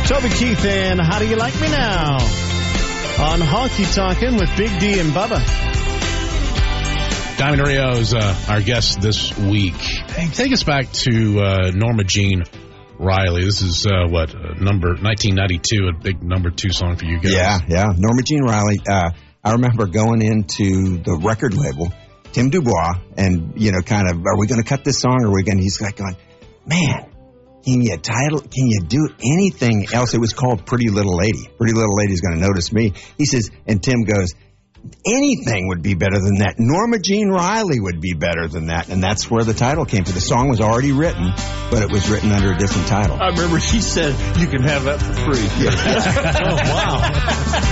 Toby Keith and How Do You Like Me Now on Honky Tonkin' with Big D and Bubba. Diamond Rio is our guest this week. Hey, take us back to Norma Jean Riley. This is, number 1992, a big number 2 song for you guys. Yeah. Norma Jean Riley. I remember going into the record label, Tim Dubois, and, kind of, are we going to cut this song or are we going to, he's like going, man, can you do anything else? It was called Pretty Little Lady. Pretty Little Lady's going to notice me. He says, and Tim goes, anything would be better than that. Norma Jean Riley would be better than that. And that's where the title came from. The song was already written, but it was written under a different title. I remember he said, you can have that for free. Yeah. Oh, wow.